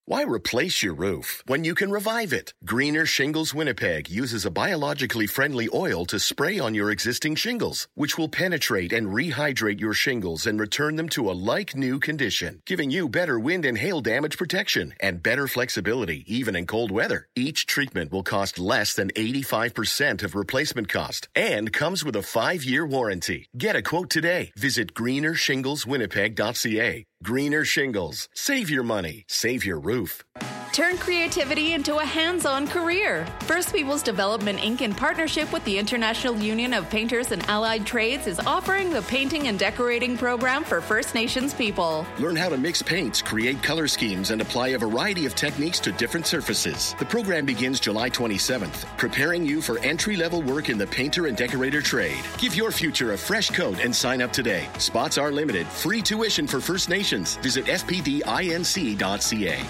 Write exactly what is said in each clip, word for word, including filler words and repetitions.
Why replace your roof when you can revive it? Greener Shingles Winnipeg uses a biologically friendly oil to spray on your existing shingles, which will penetrate and rehydrate your shingles and return them to a like-new condition, giving you better wind and hail damage protection and better flexibility, even in cold weather. Each treatment will cost less than eighty-five percent of replacement cost and comes with a five-year warranty. Get a quote today. Visit greener shingles winnipeg dot c a. Greener Shingles. Save your money. Save your roof. Turn creativity into a hands-on career. First Peoples Development Incorporated, in partnership with the International Union of Painters and Allied Trades, is offering the Painting and Decorating Program for First Nations people. Learn how to mix paints, create color schemes, and apply a variety of techniques to different surfaces. The program begins July twenty-seventh, preparing you for entry-level work in the painter and decorator trade. Give your future a fresh coat and sign up today. Spots are limited. Free tuition for First Nations. Visit f p d inc dot c a.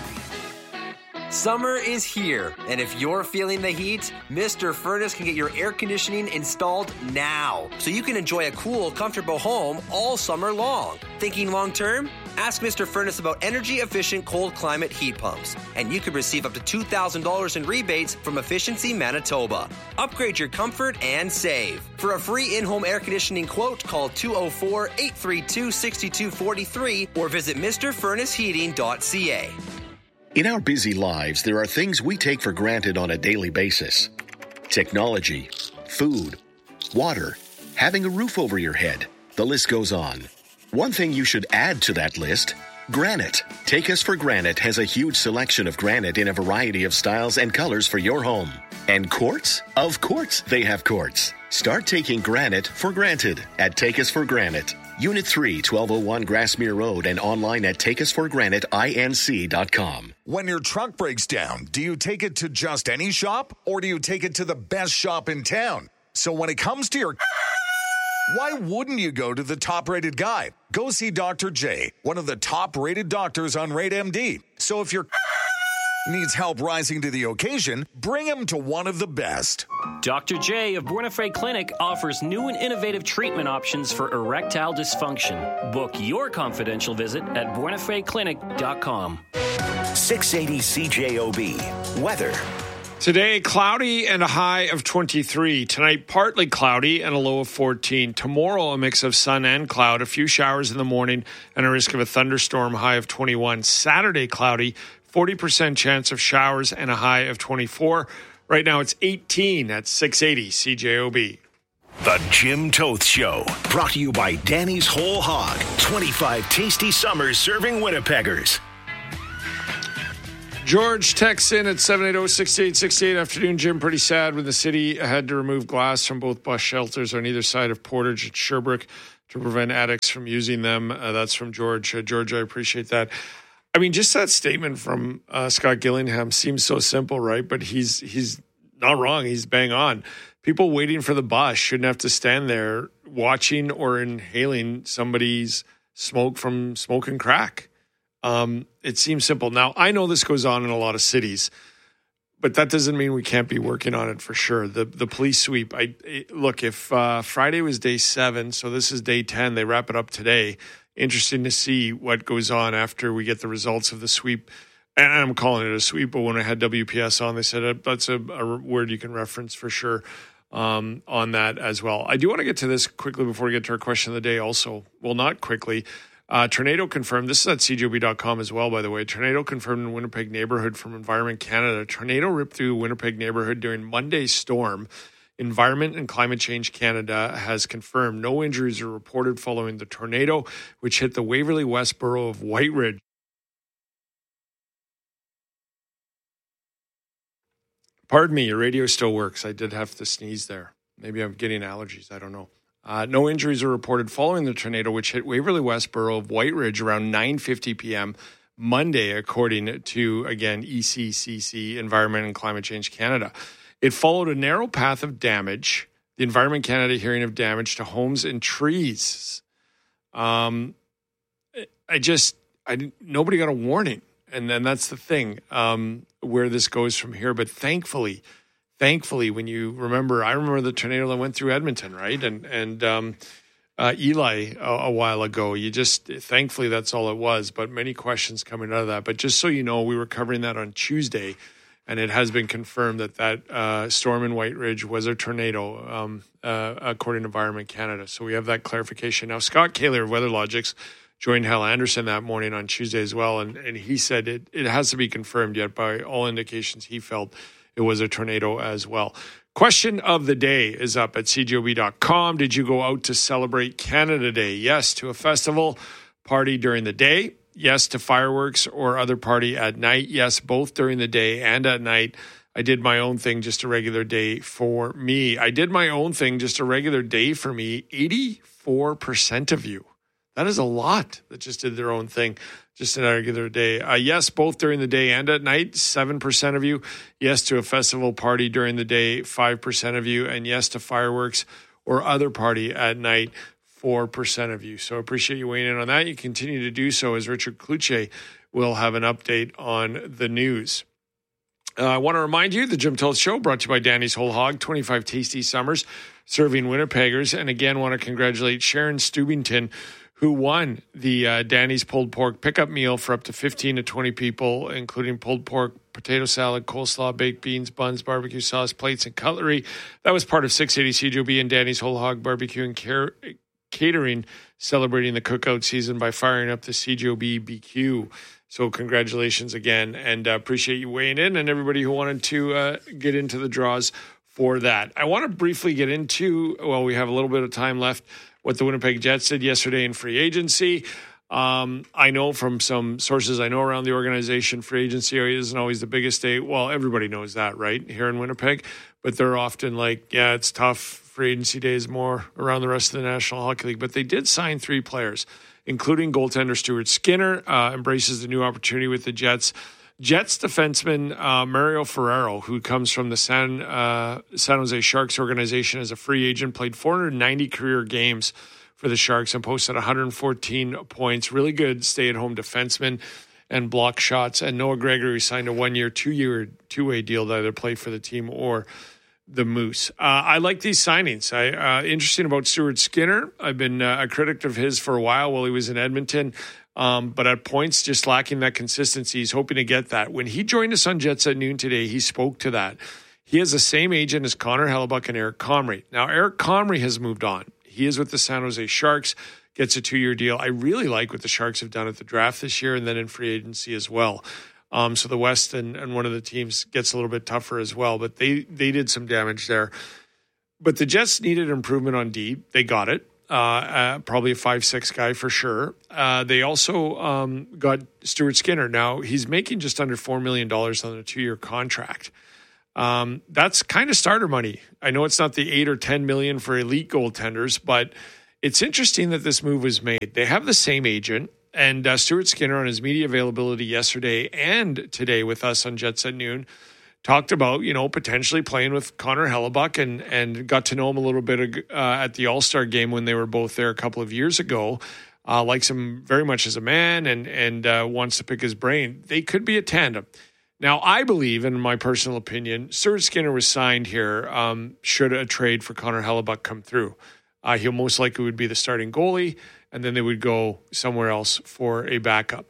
Summer is here, and if you're feeling the heat, Mister Furnace can get your air conditioning installed now, so you can enjoy a cool, comfortable home all summer long. Thinking long term? Ask Mister Furnace about energy-efficient cold climate heat pumps, and you could receive up to two thousand dollars in rebates from Efficiency Manitoba. Upgrade your comfort and save. For a free in-home air conditioning quote, call two oh four, eight three two, six two four three or visit mr furnace heating dot c a. In our busy lives, there are things we take for granted on a daily basis. Technology, food, water, having a roof over your head. The list goes on. One thing you should add to that list, granite. Take Us for Granite has a huge selection of granite in a variety of styles and colors for your home. And quartz? Of course they have quartz. Start taking granite for granted at Take Us for Granite. Unit three, twelve oh one Grassmere Road, and online at take us for granite inc dot com. When your truck breaks down, do you take it to just any shop, or do you take it to the best shop in town? So when it comes to your... why wouldn't you go to the top-rated guy? Go see Doctor J, one of the top-rated doctors on Rate M D. So if your needs help rising to the occasion, bring him to one of the best. Doctor J of Buena Clinic offers new and innovative treatment options for erectile dysfunction. Book your confidential visit at buena fe clinic dot com. six eighty C J O B. Weather. Today, cloudy and a high of twenty-three. Tonight, partly cloudy and a low of fourteen. Tomorrow, a mix of sun and cloud, a few showers in the morning, and a risk of a thunderstorm, high of twenty-one. Saturday, cloudy, forty percent chance of showers and a high of twenty-four. Right now, it's eighteen at six eighty C J O B. The Jim Toth Show, brought to you by Danny's Whole Hog. twenty-five tasty summers serving Winnipeggers. George texts in at seven eight zero, six eight six eight. Afternoon, Jim. Pretty sad when the city had to remove glass from both bus shelters on either side of Portage and Sherbrooke to prevent addicts from using them. Uh, that's from George. Uh, George, I appreciate that. I mean, just that statement from uh, Scott Gillingham seems so simple, right? But he's he's not wrong. He's bang on. People waiting for the bus shouldn't have to stand there watching or inhaling somebody's smoke from smoking crack. Um, it seems simple. Now, I know this goes on in a lot of cities, but that doesn't mean we can't be working on it for sure. The the police sweep. I look, if uh, Friday was day seven, so this is day ten, they wrap it up today. Interesting to see what goes on after we get the results of the sweep. And I'm calling it a sweep, but when I had W P S on, they said that's a, a word you can reference for sure um, on that as well. I do want to get to this quickly before we get to our question of the day also. Well, not quickly. Uh, tornado confirmed. This is at c j o b dot com as well, by the way. Tornado confirmed in Winnipeg neighborhood from Environment Canada. Tornado ripped through Winnipeg neighborhood during Monday's storm. Environment and Climate Change Canada has confirmed no injuries are reported following the tornado, which hit the Waverly West borough of White Ridge. Pardon me, your radio still works. I did have to sneeze there. Maybe I'm getting allergies. I don't know. Uh, no injuries are reported following the tornado, which hit Waverly West borough of White Ridge around nine fifty p.m. Monday, according to, again, E C C C, Environment and Climate Change Canada. It followed a narrow path of damage, the Environment Canada hearing of damage to homes and trees. Um, I just, I nobody got a warning. And then that's the thing, um, where this goes from here. But thankfully, thankfully, when you remember, I remember the tornado that went through Edmonton, right? And and um, uh, Eli a, a while ago. You just, thankfully, that's all it was, but many questions coming out of that. But just so you know, we were covering that on Tuesday, and it has been confirmed that that uh, storm in White Ridge was a tornado, um, uh, according to Environment Canada. So we have that clarification. Now, Scott Kaler of WeatherLogics joined Hal Anderson that morning on Tuesday as well, and, and he said it, it has to be confirmed yet. By all indications, he felt it was a tornado as well. Question of the day is up at C J O B dot com. Did you go out to celebrate Canada Day? Yes, to a festival, party during the day. Yes, to fireworks or other party at night. Yes, both during the day and at night. I did my own thing, just a regular day for me. I did my own thing, just a regular day for me. eighty-four percent of you. That is a lot that just did their own thing, just a regular day. Uh, yes, both during the day and at night, seven percent of you. Yes, to a festival party during the day, five percent of you. And yes, to fireworks or other party at night, four percent of you. So I appreciate you weighing in on that. You continue to do so as Richard Kluche will have an update on the news. Uh, I want to remind you, the Jim Toth Show brought to you by Danny's Whole Hog, twenty-five tasty summers serving Winnipeggers. And again, want to congratulate Sharon Stubington, who won the uh, Danny's Pulled Pork pickup meal for up to fifteen to twenty people, including pulled pork, potato salad, coleslaw, baked beans, buns, barbecue sauce, plates, and cutlery. That was part of six eighty C J O B and Danny's Whole Hog Barbecue and Care- Catering, celebrating the cookout season by firing up the C J O B B Q. So congratulations again, and uh, appreciate you weighing in and everybody who wanted to uh, get into the draws for that. I want to briefly get into, well, we have a little bit of time left, what the Winnipeg Jets did yesterday in free agency. Um, I know from some sources I know around the organization, free agency isn't always the biggest day. Well, everybody knows that, right, here in Winnipeg. But they're often like, yeah, it's tough. Free agency day is more around the rest of the National Hockey League. But they did sign three players, including goaltender Stuart Skinner, uh, embraces the new opportunity with the Jets. Jets defenseman uh, Mario Ferraro, who comes from the San uh, San Jose Sharks organization as a free agent, played four hundred ninety career games for the Sharks and posted one hundred fourteen points. Really good stay-at-home defenseman and block shots. And Noah Gregory signed a one-year, two-year, two-way deal to either play for the team or the Moose. Uh, I like these signings. I uh, interesting about Stuart Skinner. I've been uh, a critic of his for a while while he was in Edmonton. Um, but at points, just lacking that consistency. He's hoping to get that. When he joined us on Jets at Noon today, he spoke to that. He has the same agent as Connor Hellebuck and Eric Comrie. Now, Eric Comrie has moved on. He is with the San Jose Sharks, gets a two-year deal. I really like what the Sharks have done at the draft this year and then in free agency as well. Um, so the West and, and one of the teams gets a little bit tougher as well, but they, they did some damage there. But the Jets needed improvement on D. They got it. Uh, uh, probably a five six guy for sure. Uh, they also um, got Stuart Skinner. Now, he's making just under four million dollars on a two-year contract. Um, that's kind of starter money. I know it's not the eight or ten million dollars for elite goaltenders, but it's interesting that this move was made. They have the same agent, and uh, Stuart Skinner on his media availability yesterday and today with us on Jets at Noon talked about, you know, potentially playing with Connor Hellebuck and, and got to know him a little bit uh, at the All-Star game when they were both there a couple of years ago. Uh, likes him very much as a man and, and uh, wants to pick his brain. They could be a tandem. Now, I believe, in my personal opinion, Stuart Skinner was signed here um, should a trade for Connor Hellebuck come through. Uh, he'll most likely would be the starting goalie, and then they would go somewhere else for a backup.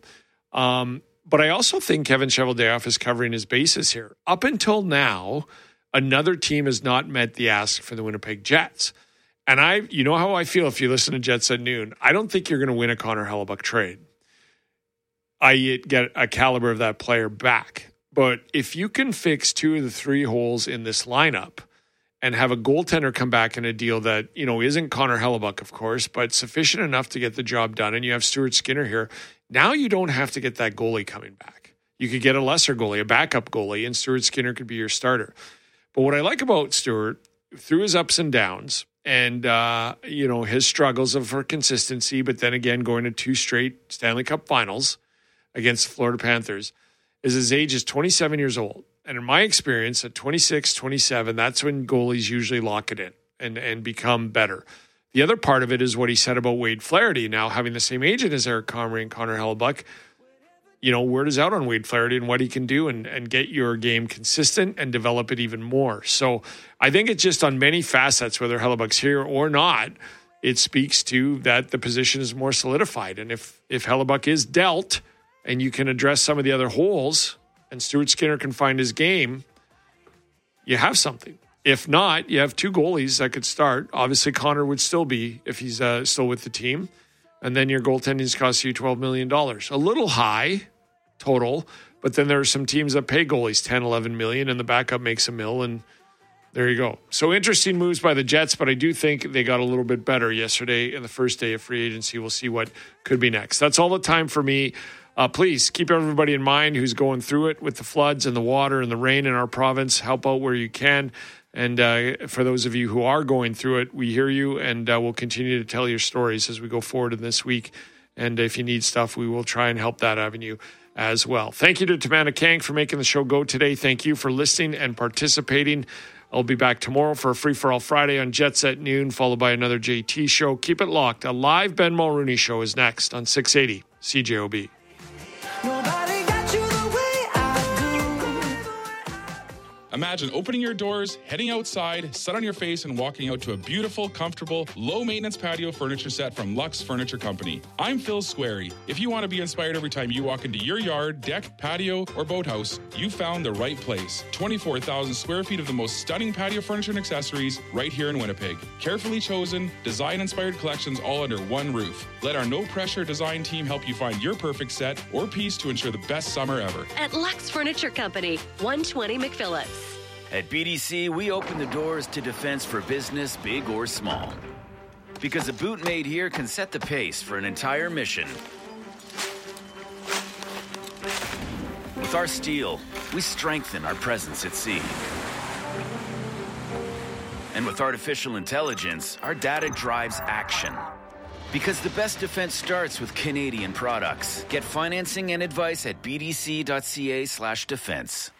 Um But I also think Kevin Cheveldayoff is covering his bases here. Up until now, another team has not met the ask for the Winnipeg Jets. And I, you know how I feel if you listen to Jets at Noon. I don't think you're going to win a Connor Hellebuck trade. I get a caliber of that player back. But if you can fix two of the three holes in this lineup and have a goaltender come back in a deal that, you know, isn't Connor Hellebuck, of course, but sufficient enough to get the job done, and you have Stuart Skinner here, now you don't have to get that goalie coming back. You could get a lesser goalie, a backup goalie, and Stuart Skinner could be your starter. But what I like about Stuart, through his ups and downs and, uh, you know, his struggles of for consistency, but then again going to two straight Stanley Cup finals against the Florida Panthers, is his age is twenty-seven years old. And in my experience, at twenty-six, twenty-seven, that's when goalies usually lock it in and, and become better. The other part of it is what he said about Wade Flaherty now having the same agent as Eric Comrie and Connor Hellebuck. You know, word is out on Wade Flaherty and what he can do and, and get your game consistent and develop it even more. So I think it's just on many facets, whether Hellebuck's here or not, it speaks to that the position is more solidified. And if, if Hellebuyck is dealt and you can address some of the other holes and Stuart Skinner can find his game, you have something. If not, you have two goalies that could start. Obviously, Connor would still be if he's uh, still with the team. And then your goaltending is costing you twelve million dollars. A little high total, but then there are some teams that pay goalies ten, eleven million and the backup makes a mill, and there you go. So interesting moves by the Jets, but I do think they got a little bit better yesterday in the first day of free agency. We'll see what could be next. That's all the time for me. Uh, please keep everybody in mind who's going through it with the floods and the water and the rain in our province. Help out where you can. And uh, for those of you who are going through it, we hear you, and uh, we'll continue to tell your stories as we go forward in this week. And if you need stuff, we will try and help that avenue as well. Thank you to Tamanna Kang for making the show go today. Thank you for listening and participating. I'll be back tomorrow for a free-for-all Friday on Jets at noon, followed by another J T show. Keep it locked. A live Ben Mulrooney show is next on six eighty C J O B. Nobody got you the way I do. Imagine opening your doors, heading outside, set on your face, and walking out to a beautiful, comfortable, low-maintenance patio furniture set from Lux Furniture Company. I'm Phil Squarey. If you want to be inspired every time you walk into your yard, deck, patio, or boathouse, you found the right place. twenty-four thousand square feet of the most stunning patio furniture and accessories right here in Winnipeg. Carefully chosen, design-inspired collections all under one roof. Let our no-pressure design team help you find your perfect set or piece to ensure the best summer ever. At Lux Furniture Company, one twenty McPhillips. At B D C, we open the doors to defense for business, big or small. Because a boot made here can set the pace for an entire mission. With our steel, we strengthen our presence at sea. And with artificial intelligence, our data drives action. Because the best defense starts with Canadian products. Get financing and advice at bdc.ca slash defense.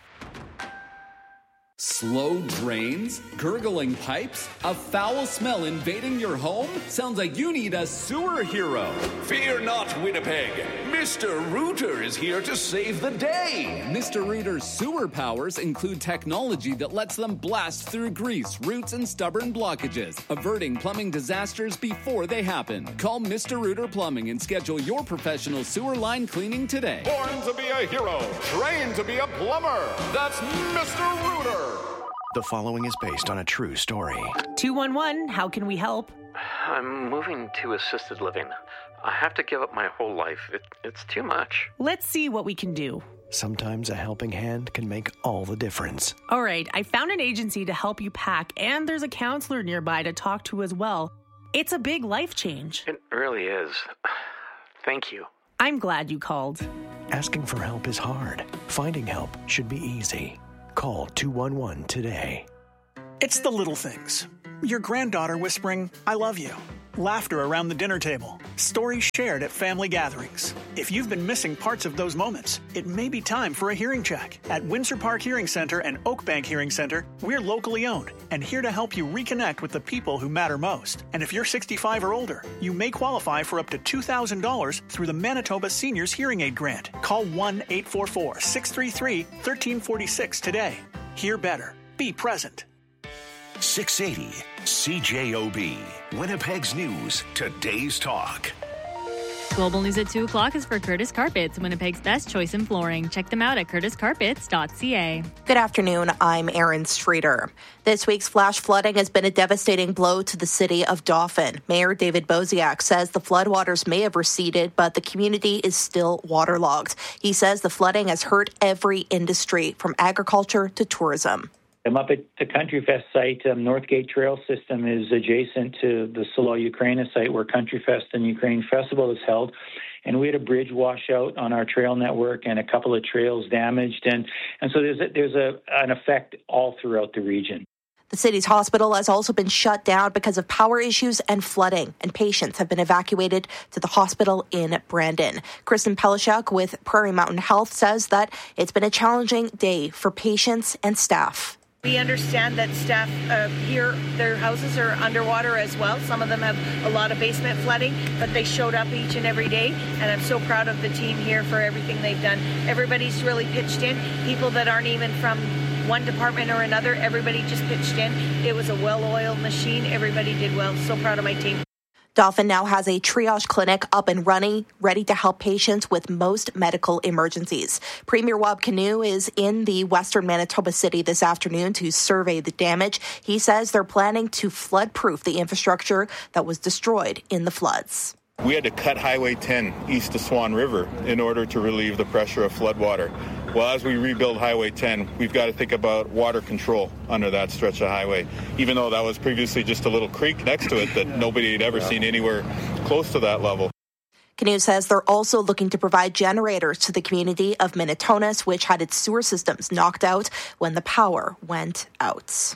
Slow drains? Gurgling pipes? A foul smell invading your home? Sounds like you need a sewer hero. Fear not, Winnipeg. Mister Rooter is here to save the day. Mister Rooter's sewer powers include technology that lets them blast through grease, roots, and stubborn blockages, averting plumbing disasters before they happen. Call Mister Rooter Plumbing and schedule your professional sewer line cleaning today. Born to be a hero, trained to be a plumber. That's Mister Rooter. The following is based on a true story. two one one, how can we help? I'm moving to assisted living. I have to give up my whole life. It, it's too much. Let's see what we can do. Sometimes a helping hand can make all the difference. All right, I found an agency to help you pack, and there's a counselor nearby to talk to as well. It's a big life change. It really is. Thank you. I'm glad you called. Asking for help is hard. Finding help should be easy. Call two one one today. It's the little things. Your granddaughter whispering, I love you. Laughter around the dinner table. Stories shared at family gatherings. If you've been missing parts of those moments, it may be time for a hearing check. At Windsor Park Hearing Center and Oakbank Hearing Center, we're locally owned and here to help you reconnect with the people who matter most. And if you're sixty-five or older, you may qualify for up to two thousand dollars through the Manitoba Seniors Hearing Aid Grant. Call one eight four four, six three three, one three four six today. Hear better. Be present. six eighty C J O B. Winnipeg's News. Today's Talk. Global News at two o'clock is for Curtis Carpets, Winnipeg's best choice in flooring. Check them out at curtis carpets dot c a. Good afternoon. I'm Erin Streeter. This week's flash flooding has been a devastating blow to the city of Dauphin. Mayor David Boziak says the floodwaters may have receded, but the community is still waterlogged. He says the flooding has hurt every industry, from agriculture to tourism. I'm up at the Country Fest site. Um, Northgate Trail System is adjacent to the Solo Ukraina site where Country Fest and Ukraine Festival is held. And we had a bridge wash out on our trail network and a couple of trails damaged. And, and so there's, a, there's a, an effect all throughout the region. The city's hospital has also been shut down because of power issues and flooding, and patients have been evacuated to the hospital in Brandon. Kristen Pelishuk with Prairie Mountain Health says that it's been a challenging day for patients and staff. We understand that staff uh, here, their houses are underwater as well. Some of them have a lot of basement flooding, but they showed up each and every day, and I'm so proud of the team here for everything they've done. Everybody's really pitched in. People that aren't even from one department or another, everybody just pitched in. It was a well-oiled machine. Everybody did well. So proud of my team. Dauphin now has a triage clinic up and running, ready to help patients with most medical emergencies. Premier Wab Kinew is in the western Manitoba city this afternoon to survey the damage. He says they're planning to flood-proof the infrastructure that was destroyed in the floods. We had to cut Highway ten east of Swan River in order to relieve the pressure of floodwater. Well, as we rebuild Highway ten, we've got to think about water control under that stretch of highway, even though that was previously just a little creek next to it that nobody had ever seen anywhere close to that level. Kinew says they're also looking to provide generators to the community of Minitonas, which had its sewer systems knocked out when the power went out.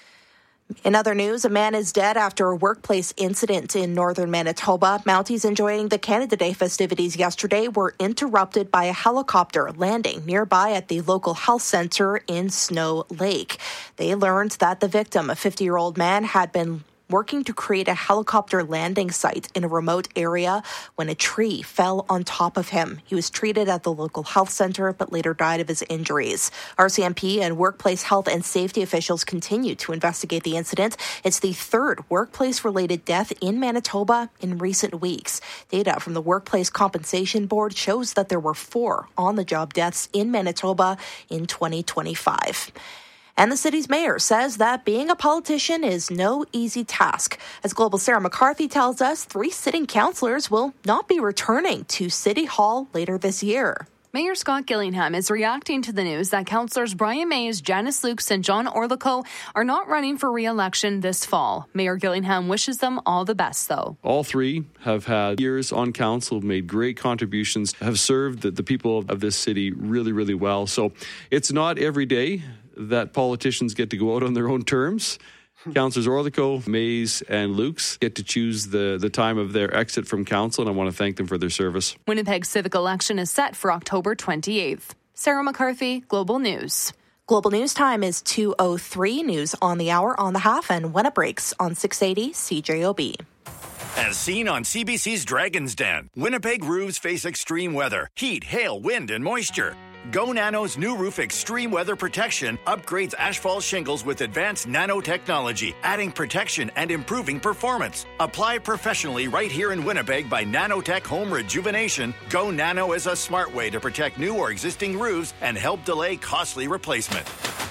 In other news, a man is dead after a workplace incident in northern Manitoba. Mounties enjoying the Canada Day festivities yesterday were interrupted by a helicopter landing nearby at the local health center in Snow Lake. They learned that the victim, a fifty-year-old man, had been working to create a helicopter landing site in a remote area when a tree fell on top of him. He was treated at the local health center but later died of his injuries. R C M P and workplace health and safety officials continue to investigate the incident. It's the third workplace-related death in Manitoba in recent weeks. Data from the Workplace Compensation Board shows that there were four on-the-job deaths in Manitoba in twenty twenty-five. And the city's mayor says that being a politician is no easy task. As Global Sarah McCarthy tells us, three sitting councillors will not be returning to City Hall later this year. Mayor Scott Gillingham is reacting to the news that councillors Brian Mays, Janice Lukes and John Orlico are not running for re-election this fall. Mayor Gillingham wishes them all the best, though. All three have had years on council, made great contributions, have served the, the people of this city really, really well. So it's not every day that politicians get to go out on their own terms. Councillors Orlico, Mays and Lukes get to choose the, the time of their exit from council, and I want to thank them for their service. Winnipeg's civic election is set for October twenty-eighth. Sarah McCarthy, Global News. Global News time is two oh three. News on the hour, on the half, and when it breaks on six eighty C J O B. As seen on C B C's Dragon's Den, Winnipeg roofs face extreme weather, heat, hail, wind, and moisture. Go Nano's new roof extreme weather protection upgrades asphalt shingles with advanced nanotechnology, adding protection and improving performance. Apply professionally right here in Winnipeg by Nanotech Home Rejuvenation. Go Nano is a smart way to protect new or existing roofs and help delay costly replacement.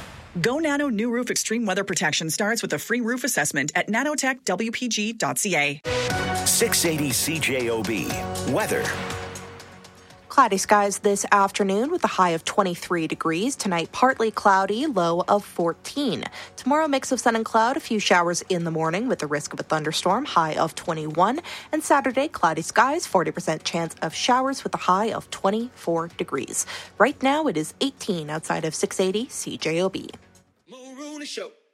Go Nano new roof extreme weather protection starts with a free roof assessment at nanotech w p g dot c a. six eighty C J O B. Weather. Cloudy skies this afternoon with a high of twenty-three degrees. Tonight, partly cloudy, low of fourteen. Tomorrow, mix of sun and cloud, a few showers in the morning with the risk of a thunderstorm, high of twenty-one. And Saturday, cloudy skies, forty percent chance of showers with a high of twenty-four degrees. Right now, it is eighteen outside of six eighty C J O B. Mo Rooney Show.